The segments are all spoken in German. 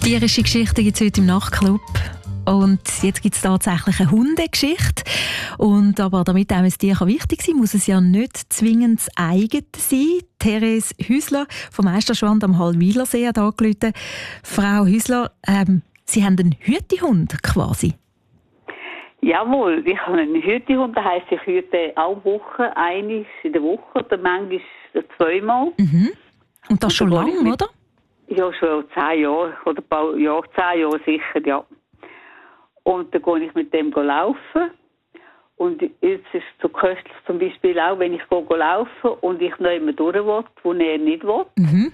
Tierische Geschichten gibt es heute im Nachtclub. Und jetzt gibt es tatsächlich eine Hundegeschichte. Aber damit einem ein Tier wichtig sein kann, muss es ja nicht zwingend das eigene sein. Therese Hüsler vom Meisterschwand am Hallwilersee hat angerufen. Frau Hüsler, Sie haben einen Hütehund quasi. Jawohl, ich habe einen Hütehund, das heisst, ich hüte alle Wochen, einmal in der Woche oder manchmal zweimal. Mhm. Und das schon lange, oder? Ja, schon 10 Jahre, oder 10 Jahre sicher, ja. Und dann gehe ich mit dem laufen. Und jetzt ist es so köstlich, zum Beispiel auch, wenn ich laufen und ich noch immer durch will, wo er nicht will,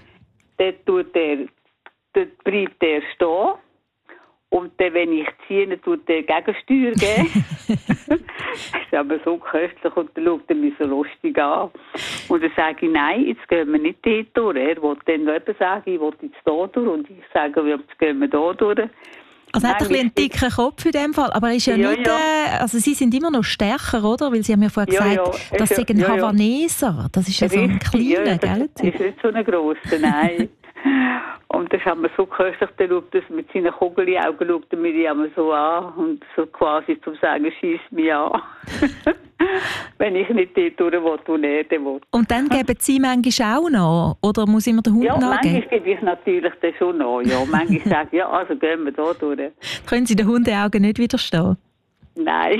dann bleibt er stehen. Und dann, wenn ich ziehe, dann tut er Gegensteuer geben. Das ist aber so köstlich und dann schaut er mich so lustig an. Und dann sage ich, nein, jetzt gehen wir nicht dort durch. Er will dann noch eben sagen, ich will jetzt hier durch. Und ich sage, jetzt gehen wir hier durch. Also er hat einen dicken Kopf in dem Fall, aber er ist ja nicht, also Sie sind immer noch stärker, oder? Weil Sie haben ja vorher gesagt, das sei ein Havaneser. Das ist ja so ein kleiner, gell? Das ist nicht so ein grosser, nein. Und das hat mir so köstlich, der schaut das mit seinen Kugelaugen, schaut er mich immer so an und so quasi zum Sagen, schießt mich an. Wenn ich nicht dort durch will, wo er will. Und dann geben Sie manchmal auch noch? Oder muss immer der Hund nachgeben? Ja, manchmal gebe ich natürlich dann schon noch. Ja. Manchmal sage ich, ja, also gehen wir da durch. Können Sie den Hundeaugen nicht widerstehen? Nein.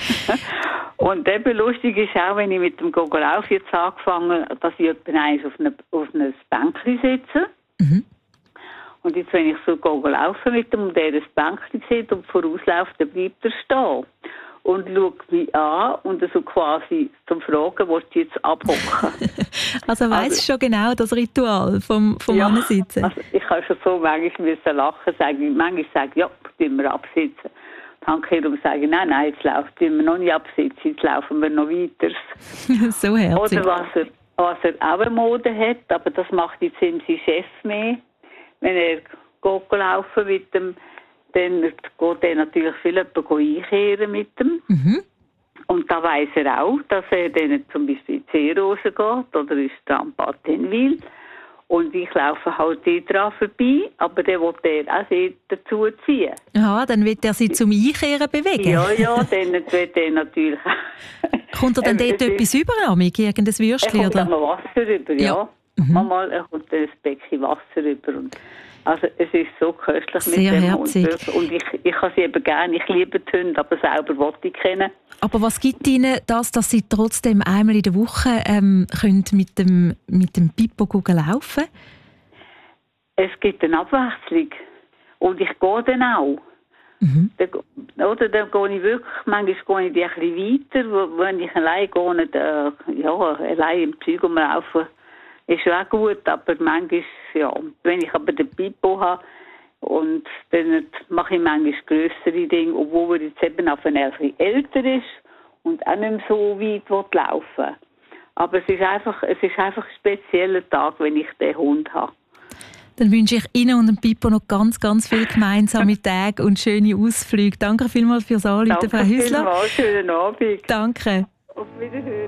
Und eben lustig ist auch, wenn ich mit dem Gogolauf jetzt angefangen habe, dass ich etwa auf einem Bänkchen sitze. Mhm. Und jetzt, wenn ich so laufe mit dem und er das Bänkchen sieht und vorausläuft, dann bleibt er stehen. Und schaut mich an und so quasi zum Fragen, willst du jetzt abhocken? Also weiss schon genau das Ritual vom Ansitzen? Also ich habe schon so manchmal lachen, manchmal sagen, ja, tun wir absitzen. Handkehrum sagen, nein, jetzt tun wir noch nicht absitzen, jetzt laufen wir noch weiter. So herzig. Oder was er auch eine Mode hat, aber das macht jetzt sein Chef mehr, wenn er laufen mit dem, dann geht er natürlich viel einkehren mit dem. Mhm. Und da weiss er auch, dass er dann zum Beispiel in die Seerose geht oder in Strandbad Tenwil. Und ich laufe halt dort dran vorbei, aber dann will er auch sehr dazu ziehen. Ja, dann wird er sie zum Einkehren bewegen? Ja, dann wird er natürlich... Kommt er dann dort etwas über, irgendein Würstchen? Er kommt einmal Wasser rüber, ja. Manchmal kommt ein Becken Wasser rüber. Also es ist so köstlich sehr mit dem herzig. Hund. Und ich habe sie eben gerne, ich liebe die Hunde, aber selber wollte ich kennen. Aber was gibt Ihnen das, dass Sie trotzdem einmal in der Woche können mit dem Pippo laufen? Es gibt eine Abwechslung. Und ich gehe dann auch. Mhm. Dann gehe ich wirklich, manchmal gehe ich ein bisschen weiter, wenn ich allein gehe, nicht, allein im Zeug rumlaufen, ist auch gut, aber manchmal, wenn ich aber den Pippo habe, und dann mache ich manchmal grössere Dinge, obwohl er jetzt eben auf ein bisschen älter ist und auch nicht mehr so weit laufen will. Aber es ist einfach ein spezieller Tag, wenn ich den Hund habe. Dann wünsche ich Ihnen und dem Pippo noch ganz, ganz viel gemeinsame Tage und schöne Ausflüge. Danke vielmals fürs Anrufen, Frau Hüsler. Danke vielmals, schönen Abend. Danke. Auf Wiederhören.